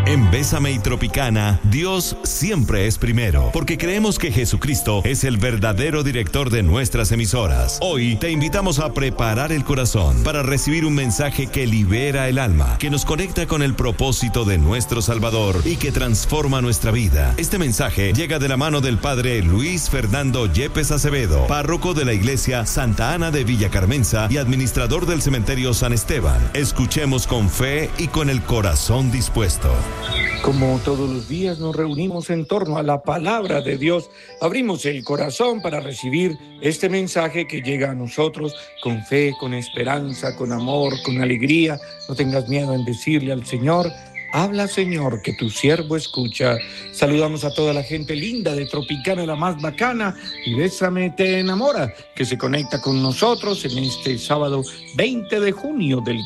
En Bésame y Tropicana, Dios siempre es primero, porque creemos que Jesucristo es el verdadero director de nuestras emisoras. Hoy te invitamos a preparar el corazón para recibir un mensaje que libera el alma, que nos conecta con el propósito de nuestro Salvador y que transforma nuestra vida. Este mensaje llega de la mano del Padre Luis Fernando Yepes Acevedo, párroco de la Iglesia Santa Ana de Villa Carmenza y administrador del Cementerio San Esteban. Escuchemos con fe y con el corazón dispuesto. Como todos los días nos reunimos en torno a la palabra de Dios, abrimos el corazón para recibir este mensaje que llega a nosotros con fe, con esperanza, con amor, con alegría. No tengas miedo en decirle al Señor: habla, Señor, que tu siervo escucha. Saludamos a toda la gente linda de Tropicana, la más bacana, y Bésame te enamora, que se conecta con nosotros en este sábado 20 de junio del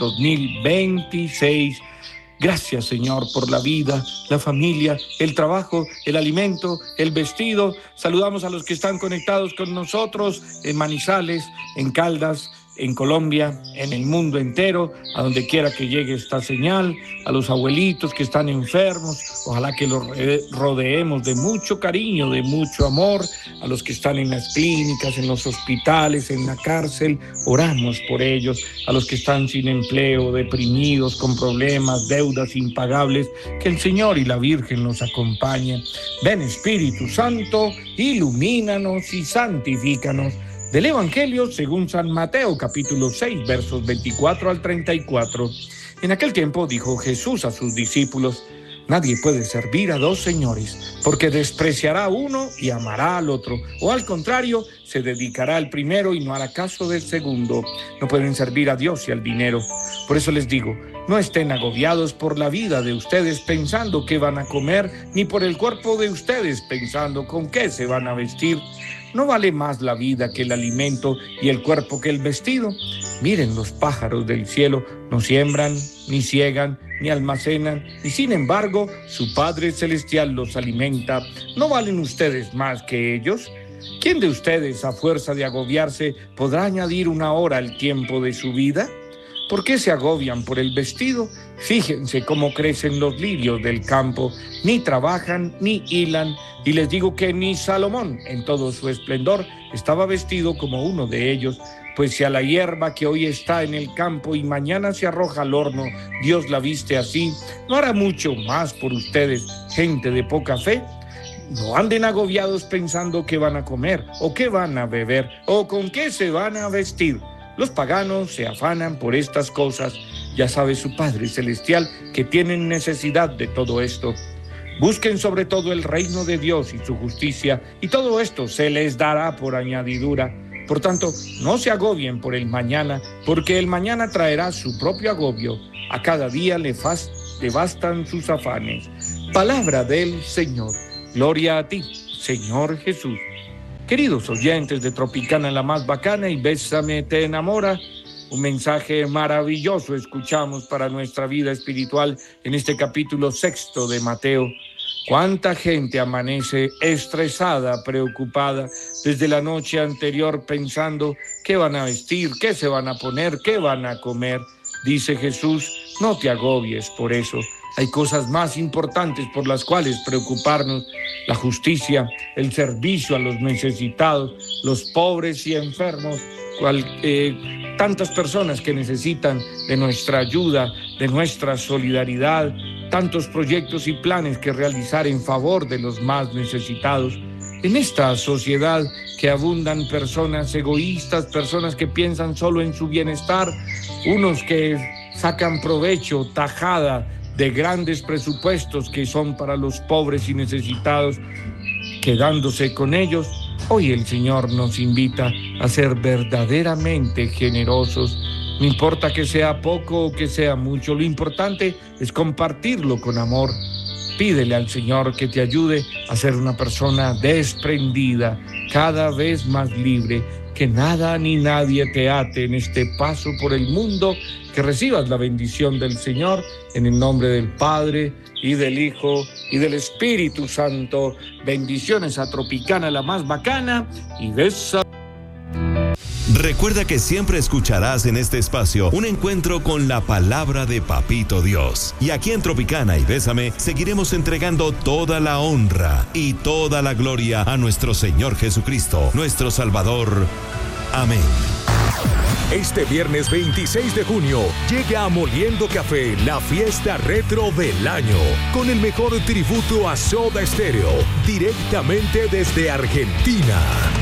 2026. Gracias, Señor, por la vida, la familia, el trabajo, el alimento, el vestido. Saludamos a los que están conectados con nosotros en Manizales, en Caldas, en Colombia, en el mundo entero, a donde quiera que llegue esta señal, a los abuelitos que están enfermos, ojalá que los rodeemos de mucho cariño, de mucho amor, a los que están en las clínicas, en los hospitales, en la cárcel, oramos por ellos, a los que están sin empleo, deprimidos, con problemas, deudas impagables, que el Señor y la Virgen nos acompañen. Ven, Espíritu Santo, ilumínanos y santifícanos. Del Evangelio según San Mateo, capítulo 6, versos 24 al 34. En aquel tiempo dijo Jesús a sus discípulos: nadie puede servir a dos señores, porque despreciará a uno y amará al otro, o al contrario, se dedicará al primero y no hará caso del segundo. No pueden servir a Dios y al dinero. Por eso les digo, no estén agobiados por la vida de ustedes pensando qué van a comer, ni por el cuerpo de ustedes pensando con qué se van a vestir. ¿No vale más la vida que el alimento y el cuerpo que el vestido? Miren los pájaros del cielo, no siembran, ni ciegan, ni almacenan, y sin embargo, su Padre Celestial los alimenta. ¿No valen ustedes más que ellos? ¿Quién de ustedes, a fuerza de agobiarse, podrá añadir una hora al tiempo de su vida? ¿Por qué se agobian por el vestido? Fíjense cómo crecen los lirios del campo, ni trabajan ni hilan, y les digo que ni Salomón, en todo su esplendor, estaba vestido como uno de ellos. Pues si a la hierba que hoy está en el campo y mañana se arroja al horno, Dios la viste así, ¿no hará mucho más por ustedes, gente de poca fe? No anden agobiados pensando qué van a comer, o qué van a beber, o con qué se van a vestir. Los paganos se afanan por estas cosas. Ya sabe su Padre Celestial que tienen necesidad de todo esto. Busquen sobre todo el reino de Dios y su justicia, y todo esto se les dará por añadidura. Por tanto, no se agobien por el mañana, porque el mañana traerá su propio agobio. A cada día le bastan sus afanes. Palabra del Señor. Gloria a ti, Señor Jesús. Queridos oyentes de Tropicana, la más bacana, y Bésame te enamora, un mensaje maravilloso escuchamos para nuestra vida espiritual en este capítulo 6 de Mateo. Cuánta gente amanece estresada, preocupada desde la noche anterior pensando qué van a vestir, qué se van a poner, qué van a comer. Dice Jesús, no te agobies por eso. Hay cosas más importantes por las cuales preocuparnos: la justicia, el servicio a los necesitados, los pobres y enfermos, tantas personas que necesitan de nuestra ayuda, de nuestra solidaridad, tantos proyectos y planes que realizar en favor de los más necesitados. En esta sociedad que abundan personas egoístas, personas que piensan solo en su bienestar, unos que sacan provecho, tajada, de grandes presupuestos que son para los pobres y necesitados, quedándose con ellos. Hoy el Señor nos invita a ser verdaderamente generosos. No importa que sea poco o que sea mucho, lo importante es compartirlo con amor. Pídele al Señor que te ayude a ser una persona desprendida, cada vez más libre, que nada ni nadie te ate en este paso por el mundo, que recibas la bendición del Señor en el nombre del Padre y del Hijo y del Espíritu Santo. Bendiciones a Tropicana, la más bacana, y besa. Recuerda que siempre escucharás en este espacio un encuentro con la palabra de Papito Dios. Y aquí en Tropicana y Bésame seguiremos entregando toda la honra y toda la gloria a nuestro Señor Jesucristo, nuestro Salvador. Amén. Este viernes 26 de junio llega a Moliendo Café la fiesta retro del año, con el mejor tributo a Soda Stereo, directamente desde Argentina.